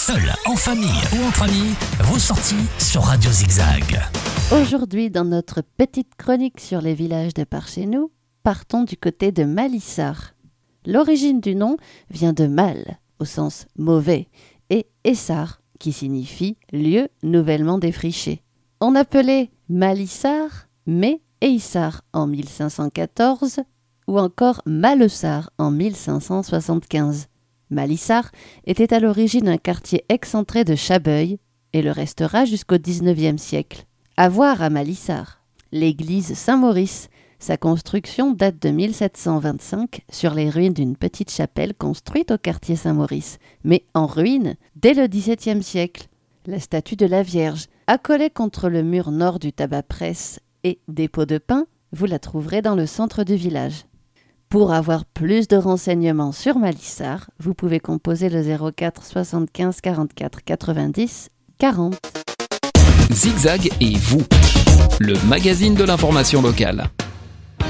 Seul, en famille ou entre amis, vos sorties sur Radio Zigzag. Aujourd'hui, dans notre petite chronique sur les villages de par chez nous, partons du côté de Malissard. L'origine du nom vient de mal, au sens mauvais, et Essar, qui signifie lieu nouvellement défriché. On appelait Malissard, mais Eissard en 1514, ou encore Malessard en 1575. Malissard était à l'origine un quartier excentré de Chabeuil et le restera jusqu'au XIXe siècle. À voir à Malissard, l'église Saint-Maurice. Sa construction date de 1725 sur les ruines d'une petite chapelle construite au quartier Saint-Maurice, mais en ruine dès le XVIIe siècle. La statue de la Vierge, accolée contre le mur nord du tabac-presse et dépôt de pain, vous la trouverez dans le centre du village. Pour avoir plus de renseignements sur Malissard, vous pouvez composer le 04 75 44 90 40. Zigzag et vous, le magazine de l'information locale.